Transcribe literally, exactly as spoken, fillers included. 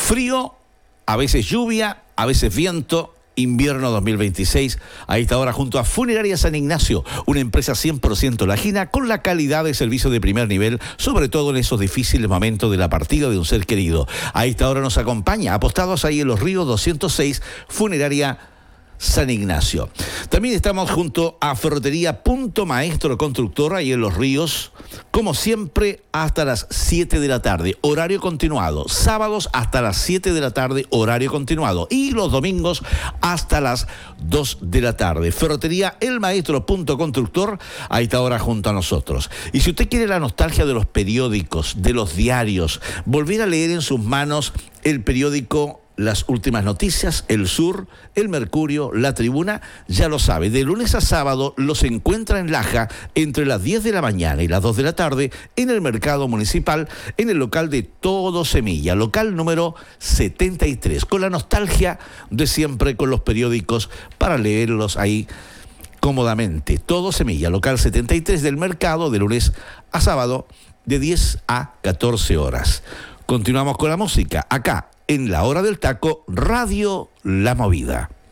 Frío, a veces lluvia, a veces viento. Invierno dos mil veintiséis, a esta hora junto a Funeraria San Ignacio, una empresa cien por ciento lajina con la calidad de servicio de primer nivel, sobre todo en esos difíciles momentos de la partida de un ser querido. A esta hora nos acompaña, apostados ahí en Los Ríos doscientos seis, Funeraria San Ignacio. También estamos junto a Ferretería Punto Maestro Constructor, ahí en Los Ríos, como siempre, hasta las siete de la tarde, horario continuado. Sábados hasta las siete de la tarde, horario continuado. Y los domingos hasta las dos de la tarde. Ferretería El Maestro Punto Constructor, a esta hora junto a nosotros. Y si usted quiere la nostalgia de los periódicos, de los diarios, volver a leer en sus manos el periódico Las Últimas Noticias, El Sur, El Mercurio, La Tribuna, ya lo sabe, de lunes a sábado los encuentra en Laja entre las diez de la mañana y las dos de la tarde en el Mercado Municipal, en el local de Todo Semilla, local número setenta y tres, con la nostalgia de siempre con los periódicos para leerlos ahí cómodamente. Todo Semilla, local setenta y tres del Mercado, de lunes a sábado, de diez a catorce horas. Continuamos con la música, acá en La Hora del Taco, Radio La Movida.